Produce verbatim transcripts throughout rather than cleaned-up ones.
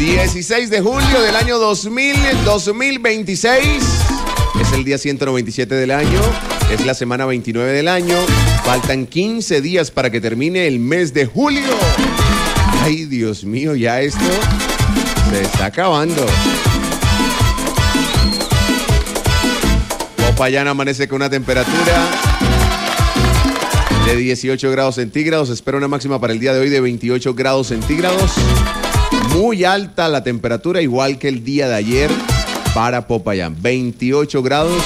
dieciséis de julio del año dos mil, dos mil veintiséis. Es el día ciento noventa y siete del año. Es la semana veintinueve del año. Faltan quince días para que termine el mes de julio. Ay, Dios mío, ya esto se está acabando. Popayán amanece con una temperatura de dieciocho grados centígrados. Espera una máxima para el día de hoy de veintiocho grados centígrados. Muy alta la temperatura, igual que el día de ayer para Popayán. veintiocho grados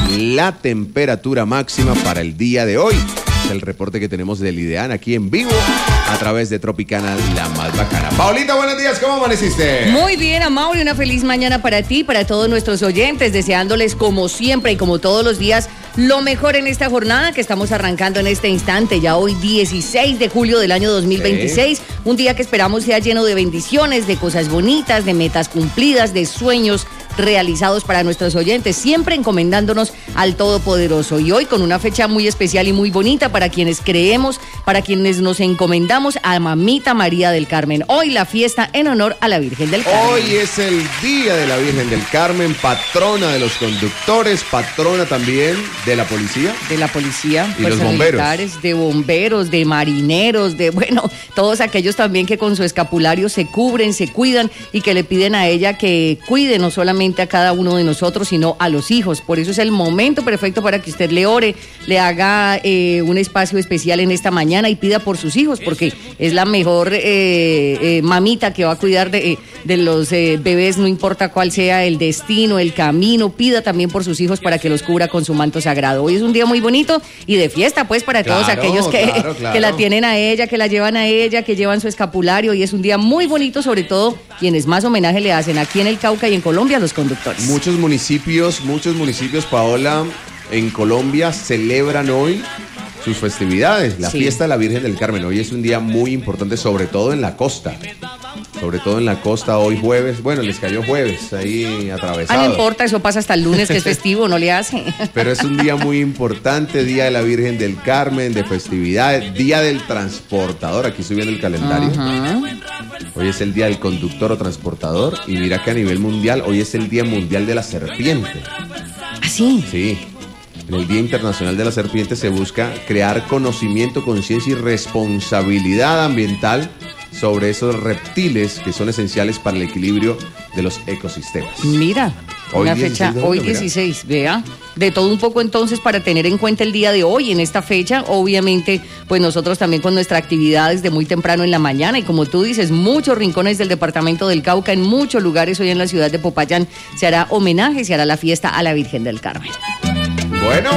la temperatura máxima para el día de hoy. Es el reporte que tenemos del IDEAN aquí en vivo a través de Tropicana, la más bacana. Paulita, buenos días, ¿cómo amaneciste? Muy bien, Amaury, una feliz mañana para ti, para todos nuestros oyentes, deseándoles como siempre y como todos los días lo mejor en esta jornada que estamos arrancando en este instante, ya hoy dieciséis de julio del año dos mil veintiséis, sí. Un día que esperamos sea lleno de bendiciones, de cosas bonitas, de metas cumplidas, de sueños realizados para nuestros oyentes, siempre encomendándonos al Todopoderoso. Y hoy con una fecha muy especial y muy bonita para quienes creemos, para quienes nos encomendamos a Mamita María del Carmen. Hoy la fiesta en honor a la Virgen del Carmen. Hoy es el Día de la Virgen del Carmen, patrona de los conductores, patrona también de la policía. De la policía, y los bomberos. De bomberos, de marineros, de, bueno, todos aquellos también que con su escapulario se cubren, se cuidan y que le piden a ella que cuide no solamente a cada uno de nosotros, sino a los hijos. Por eso es el momento perfecto para que usted le ore, le haga eh, un espacio especial en esta mañana y pida por sus hijos, porque es la mejor eh, eh, mamita que va a cuidar de, eh, de los eh, bebés, no importa cuál sea el destino, el camino. Pida también por sus hijos para que los cubra con su manto sagrado. Hoy es un día muy bonito y de fiesta, pues, para claro, todos aquellos que, claro, claro. que la tienen a ella, que la llevan a ella, que llevan su escapulario. Y es un día muy bonito, sobre todo quienes más homenaje le hacen aquí en el Cauca y en Colombia, los conductores. Muchos municipios, muchos municipios, Paola, en Colombia celebran hoy sus festividades, la sí. fiesta de la Virgen del Carmen. Hoy es un día muy importante, sobre todo en la costa. Sobre todo en la costa, hoy jueves, bueno, les cayó jueves ahí atravesado. Ah, no importa, eso pasa hasta el lunes, que es festivo, no le hace. Pero es un día muy importante, Día de la Virgen del Carmen, de festividades, Día del Transportador, aquí estoy viendo el calendario. Uh-huh. Hoy es el Día del Conductor o Transportador, y mira que a nivel mundial, hoy es el Día Mundial de la Serpiente. ¿Ah, sí? Sí. En el Día Internacional de la Serpiente se busca crear conocimiento, conciencia y responsabilidad ambiental sobre esos reptiles que son esenciales para el equilibrio de los ecosistemas. Mira, hoy una fecha, hoy dieciséis, vea, de todo un poco entonces para tener en cuenta el día de hoy en esta fecha. Obviamente, pues nosotros también con nuestra actividad desde muy temprano en la mañana y como tú dices, muchos rincones del departamento del Cauca, en muchos lugares hoy en la ciudad de Popayán se hará homenaje, se hará la fiesta a la Virgen del Carmen. Bueno,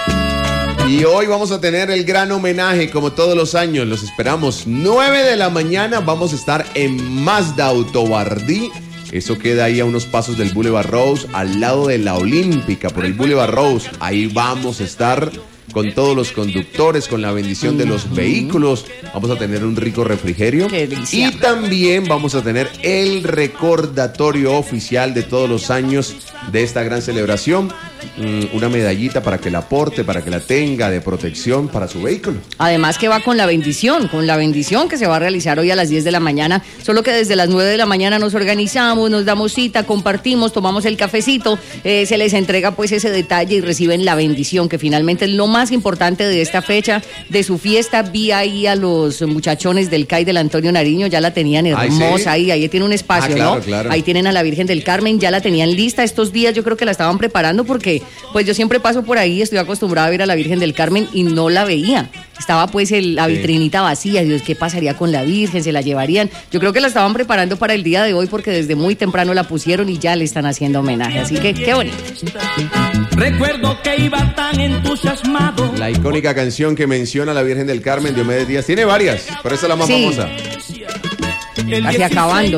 y hoy vamos a tener el gran homenaje, como todos los años, los esperamos. nueve de la mañana vamos a estar en Mazda Autobardí. Eso queda ahí a unos pasos del Boulevard Rose, al lado de la Olímpica, por el Boulevard Rose. Ahí vamos a estar con todos los conductores, con la bendición de los vehículos. Vamos a tener un rico refrigerio. Qué delicia. Y también vamos a tener el recordatorio oficial de todos los años de esta gran celebración. Una medallita para que la porte, para que la tenga de protección para su vehículo. Además que va con la bendición, con la bendición que se va a realizar hoy a las diez de la mañana, solo que desde las nueve de la mañana nos organizamos, nos damos cita, compartimos, tomamos el cafecito, eh, se les entrega pues ese detalle y reciben la bendición, que finalmente es lo más importante de esta fecha, de su fiesta. Vi ahí a los muchachones del C A I del Antonio Nariño, ya la tenían hermosa. Ay, ¿sí? ahí, ahí tiene un espacio, ah, claro, ¿no? Claro. Ahí tienen a la Virgen del Carmen, ya la tenían lista estos días, yo creo que la estaban preparando porque pues yo siempre paso por ahí, estoy acostumbrada a ver a la Virgen del Carmen y no la veía. Estaba pues el, la vitrinita vacía. Dios, ¿qué pasaría con la Virgen? ¿Se la llevarían? Yo creo que la estaban preparando para el día de hoy porque desde muy temprano la pusieron y ya le están haciendo homenaje. Así que qué bonito. Recuerdo que iba tan entusiasmado. La icónica canción que menciona a la Virgen del Carmen, Diomedes Díaz, tiene varias, pero esa es la más sí. famosa. Casi acabando.